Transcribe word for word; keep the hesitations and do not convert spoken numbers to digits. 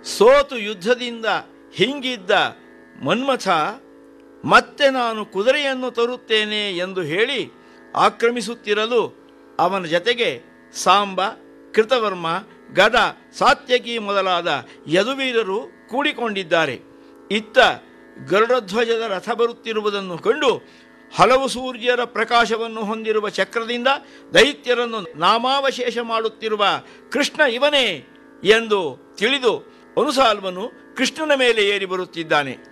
ಸೋತು ಯುದ್ಧದಿಂದ ಹಿಂಗಿದ್ದ ಮನ್ಮಥ ಮತ್ತೆ ನಾನು ಕುದುರೆಯನ್ನು ತರುತ್ತೇನೆ ಎಂದು ಹೇಳಿ ಆಕ್ರಮಿಸುತ್ತಿರಲು ಅವನ ಜತೆಗೆ ಸಾಂಬ, ಕೃತವರ್ಮ, ಗದ, ಸಾತ್ಯಕಿ ಮೊದಲಾದ ಯದುವೀರರು ಕೂಡಿಕೊಂಡಿದ್ದಾರೆ. ಇತ್ತ ಗರುಡಧ್ವಜದ ರಥ ಬರುತ್ತಿರುವುದನ್ನು ಕಂಡು ಹಲವು ಸೂರ್ಯರ ಪ್ರಕಾಶವನ್ನು ಹೊಂದಿರುವ ಚಕ್ರದಿಂದ ದೈತ್ಯರನ್ನು ನಾಮಾವಶೇಷ ಮಾಡುತ್ತಿರುವ ಕೃಷ್ಣ ಇವನೇ ಎಂದು ತಿಳಿದು ಅನುಸಾಲ್ವನು ಕೃಷ್ಣನ ಮೇಲೆ ಏರಿ ಬರುತ್ತಿದ್ದಾನೆ.